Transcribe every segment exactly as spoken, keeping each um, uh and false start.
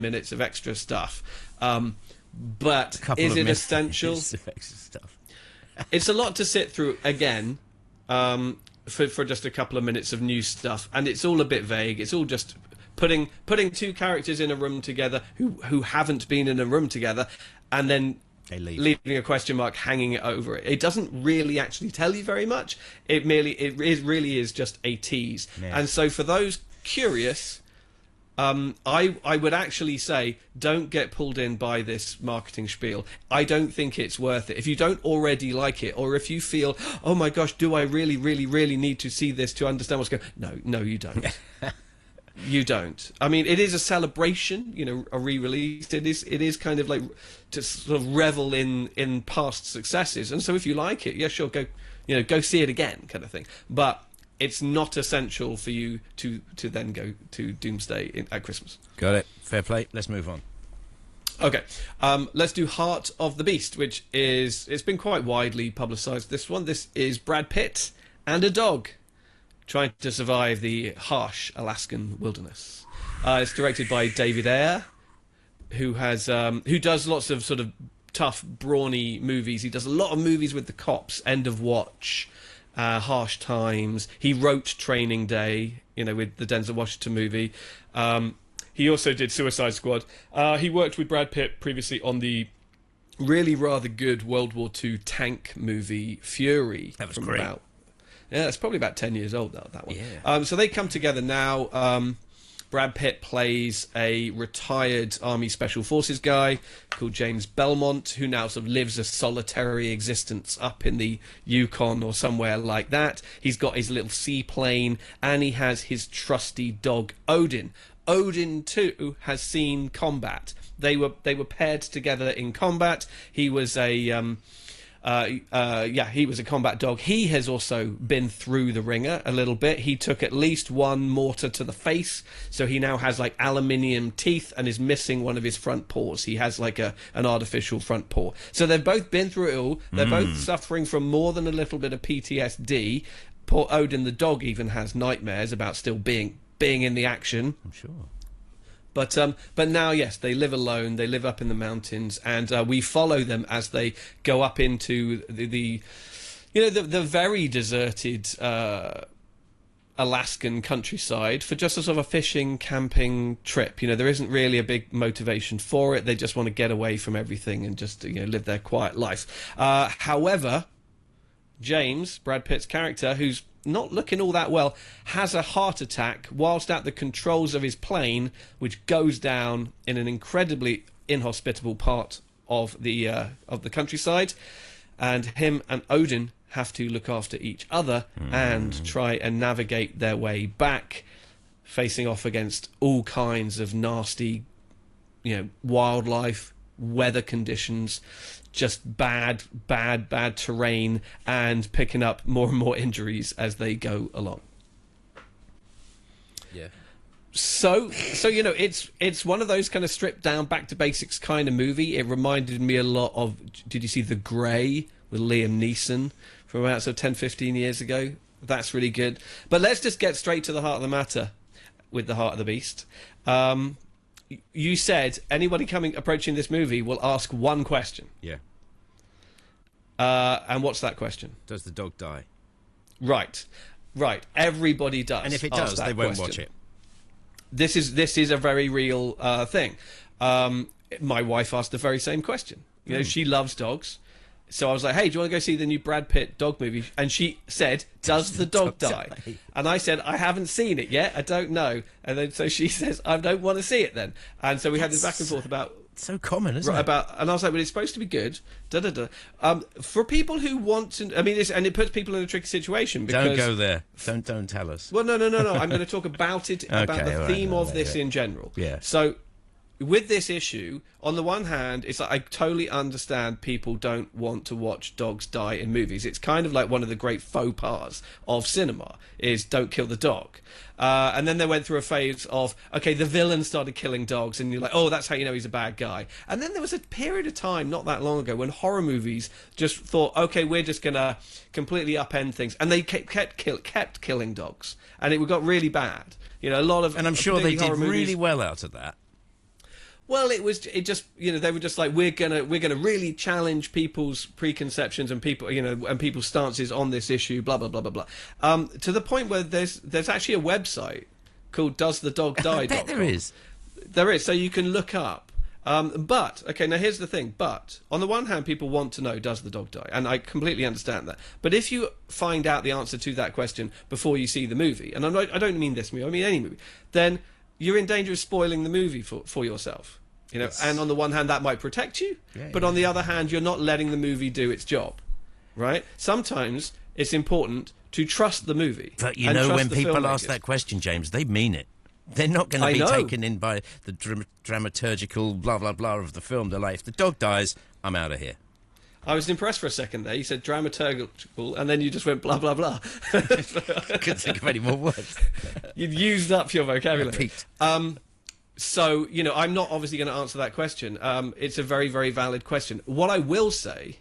minutes of extra stuff. Um, but Couple is of it minutes essential? of extra stuff. It's a lot to sit through again um, for for just a couple of minutes of new stuff, and it's all a bit vague. It's all just putting putting two characters in a room together who who haven't been in a room together, and then They leave. leaving a question mark hanging over it. It doesn't really actually tell you very much. It merely it is really is just a tease. Yeah. And so for those curious, um, I I would actually say don't get pulled in by this marketing spiel. I don't think it's worth it. If you don't already like it, or if you feel, oh my gosh, do I really, really, really need to see this to understand what's going on? No, no, you don't. You don't. I mean, it is a celebration, you know, a re-release. It is, it is kind of like to sort of revel in in past successes. And so, if you like it, yeah, sure, go, you know, go see it again, kind of thing. But it's not essential for you to to then go to Doomsday in, at Christmas. Got it. Fair play. Let's move on. Okay, um, let's do Heart of the Beast, which is it's been quite widely publicised. This one, this is Brad Pitt and a dog trying to survive the harsh Alaskan wilderness. Uh, it's directed by David Ayer, who has um, who does lots of sort of tough, brawny movies. He does a lot of movies with the cops. End of Watch, uh, Harsh Times. He wrote Training Day, you know, with the Denzel Washington movie. Um, he also did Suicide Squad. Uh, he worked with Brad Pitt previously on the really rather good World War Two tank movie Fury. That was from great. About, yeah, it's probably about ten years old now, that one. Yeah. Um, so they come together now. Um, Brad Pitt plays a retired Army Special Forces guy called James Belmont, who now sort of lives a solitary existence up in the Yukon or somewhere like that. He's got his little seaplane, and he has his trusty dog, Odin. Odin, too, has seen combat. They were they were paired together in combat. He was a... Um, Uh, uh, yeah, he was a combat dog. He has also been through the ringer a little bit. He took at least one mortar to the face, so he now has like aluminium teeth and is missing one of his front paws. He has like a an artificial front paw. So they've both been through it all. They're Mm. both suffering from more than a little bit of P T S D. Poor Odin the dog even has nightmares about still being being in the action. I'm sure. But um, but now, yes, they live alone. They live up in the mountains, and uh, we follow them as they go up into the, the you know, the the very deserted uh, Alaskan countryside for just a sort of a fishing, camping trip. You know, there isn't really a big motivation for it. They just want to get away from everything and just, you know, live their quiet life. Uh, however, James, Brad Pitt's character, who's not looking all that well, has a heart attack whilst at the controls of his plane, which goes down in an incredibly inhospitable part of the uh, of the countryside, and him and Odin have to look after each other mm. and try and navigate their way back, facing off against all kinds of nasty, you know, wildlife, weather conditions, just bad, bad, bad terrain, and picking up more and more injuries as they go along. Yeah. So, so you know, it's it's one of those kind of stripped down, back to basics kind of movie. It reminded me a lot of. Did you see The Grey with Liam Neeson from about sort of ten, fifteen years ago? That's really good. But let's just get straight to the heart of the matter with The Heart of the Beast. Um, You said anybody coming approaching this movie will ask one question. Yeah. Uh, and what's that question? Does the dog die? Right, right. Everybody does. And if it ask does, that they won't question. watch it. This is this is a very real uh, thing. Um, my wife asked the very same question. You know, Mm. she loves dogs. So I was like, hey, do you want to go see the new Brad Pitt dog movie? And she said, does the dog die? And I said, I haven't seen it yet. I don't know. And then so she says, I don't want to see it then. And so we had this back and forth about... So common, isn't right, it? About, and I was like, well, it's supposed to be good. Da, da, da. Um, for people who want to... I mean, it's, and it puts people in a tricky situation because... Don't go there. Don't, don't tell us. Well, no, no, no, no. I'm going to talk about it, about Okay, the all right, theme all of right, this yeah. in general. Yeah. So... with this issue, on the one hand, it's like I totally understand people don't want to watch dogs die in movies. It's kind of like one of the great faux pas of cinema is don't kill the dog. Uh, and then they went through a phase of, okay, the villain started killing dogs, and you're like, oh, that's how you know he's a bad guy. And then there was a period of time not that long ago when horror movies just thought, okay, we're just going to completely upend things. And they kept, kept, kill, kept killing dogs. And it got really bad. You know, a lot of... And I'm sure they did horror movies, really well out of that. Well, it was. It just, you know, they were just like, we're gonna, we're gonna really challenge people's preconceptions and people, you know, and people's stances on this issue. Blah blah blah blah blah. Um, to the point where there's, there's actually a website called Does the Dog Die? I bet there is. There is. So you can look up. Um, but okay, now here's the thing. But on the one hand, people want to know, does the dog die? And I completely understand that. But if you find out the answer to that question before you see the movie, and I'm not, I don't mean this movie, I mean any movie, then you're in danger of spoiling the movie for for yourself. You know, Yes. and on the one hand, that might protect you, Yeah, but yeah, on the yeah. other hand, you're not letting the movie do its job, right? Sometimes it's important to trust the movie. But you and know, trust when the people ask filmmakers. that question, James, they mean it. They're not going I to be know. taken in by the dram- dramaturgical blah, blah, blah of the film. They're like, if the dog dies, I'm out of here. I was impressed for a second there. You said dramaturgical, and then you just went blah blah blah. Couldn't think of any more words. You'd used up your vocabulary. Peaked. Um, so, you know, I'm not obviously going to answer that question. Um, it's a very, very valid question. What I will say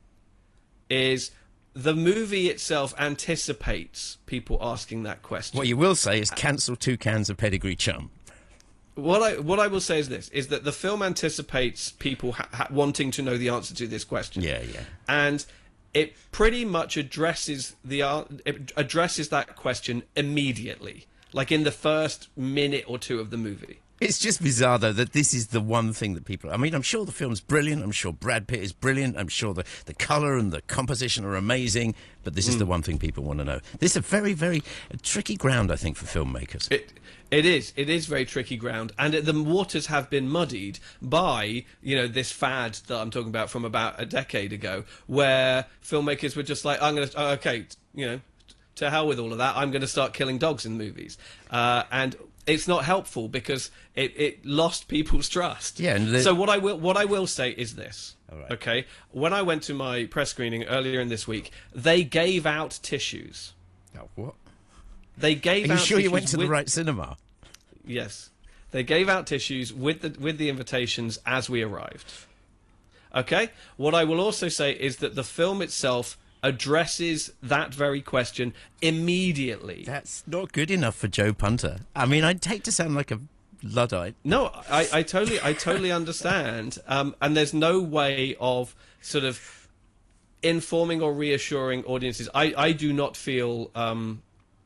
is the movie itself anticipates people asking that question. What you will say is cancel two cans of pedigree chum. What I what I will say is this: is that the film anticipates people ha- ha- wanting to know the answer to this question. Yeah, yeah. And it pretty much addresses the ar- it addresses that question immediately, like in the first minute or two of the movie. It's just bizarre, though, that this is the one thing that people... I mean, I'm sure the film's brilliant. I'm sure Brad Pitt is brilliant. I'm sure the, the colour and the composition are amazing. But this is the one thing people want to know. This is a very, very tricky ground, I think, for filmmakers. It it is it is very tricky ground, and it, the waters have been muddied by, you know, this fad that I'm talking about from about a decade ago, where filmmakers were just like, I'm going to okay, you know, to hell with all of that. I'm going to start killing dogs in movies, uh, and it's not helpful because it, it lost people's trust. Yeah, and the- so what I will what I will say is this. All right. Okay, when I went to my press screening earlier in this week, they gave out tissues. Oh, what? They gave Are you out sure you tissues went to with- the right cinema? Yes. They gave out tissues with the with the invitations as we arrived. Okay? What I will also say is that the film itself addresses that very question immediately. That's not good enough for Joe Punter. I mean, I'd take to sound like a Luddite. No, I, I totally I totally understand. Um, and there's no way of sort of informing or reassuring audiences. I, I do not feel um,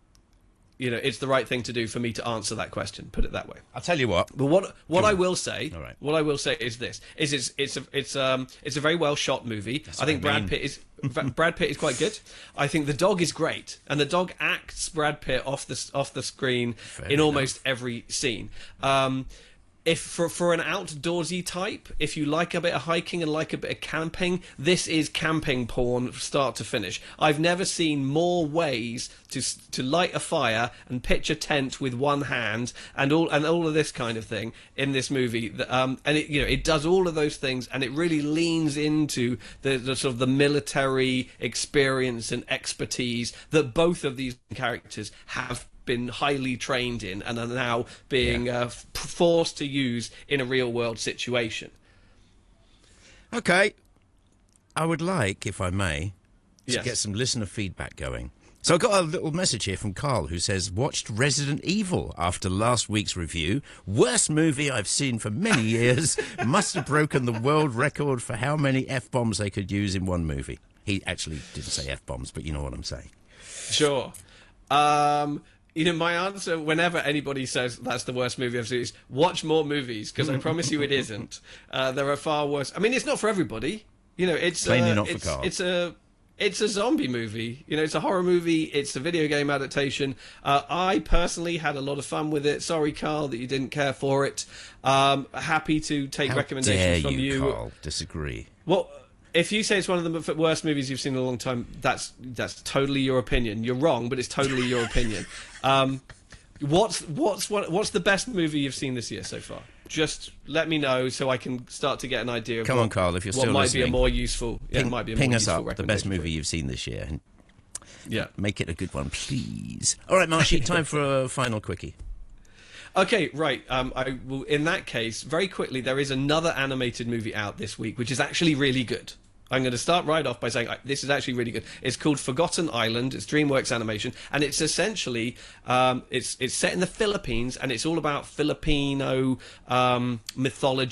you know, it's the right thing to do for me to answer that question, put it that way. I'll tell you what. But what what I will say, All right. what I will say is this: is it's it's a it's um it's a very well shot movie. I think what I Brad mean. Pitt is Brad Pitt is quite good. I think the dog is great, and the dog acts Brad Pitt off the off the screen Fair in almost every scene. Um, if for for an outdoorsy type, if you like a bit of hiking and like a bit of camping, this is camping porn start to finish. I've never seen more ways to to light a fire and pitch a tent with one hand and all and all of this kind of thing in this movie. Um, and it you know it does all of those things, and it really leans into the, the sort of the military experience and expertise that both of these characters have been highly trained in and are now being uh, f- forced to use in a real world situation. Okay. I would like, if I may, to Yes. get some listener feedback going. So I got a little message here from Carl who says, watched Resident Evil after last week's review. Worst movie I've seen for many years. Must have broken the world record for how many F-bombs they could use in one movie. He actually didn't say F-bombs, but you know what I'm saying. Sure. Um, you know, my answer whenever anybody says that's the worst movie I've seen is watch more movies, because I promise you it isn't. Uh, there are far worse. I mean, it's not for everybody. You know, it's Plainly uh, not for it's, Carl. It's a it's a zombie movie. You know, it's a horror movie. It's a video game adaptation. Uh, I personally had a lot of fun with it. Sorry, Carl, that you didn't care for it. Um, happy to take How recommendations dare from you, you. Carl, disagree. Well, if you say it's one of the worst movies you've seen in a long time, that's that's totally your opinion. You're wrong, but it's totally your opinion. Um, what's what's what, what's the best movie you've seen this year so far? Just let me know so I can start to get an idea of Come what, on, Carl, if you're what still might listening. be a more useful. Yeah, Ping, it might be a ping more us useful up the best recommendation movie for you. you've seen this year. And Yeah. make it a good one, please. All right, Marshy, time for a final quickie. Okay, right. Um, I will. In that case, very quickly, there is another animated movie out this week, which is actually really good. I'm going to start right off by saying uh, this is actually really good. It's called Forgotten Island. It's DreamWorks Animation, and it's essentially um, it's it's set in the Philippines, and it's all about Filipino um, mythology.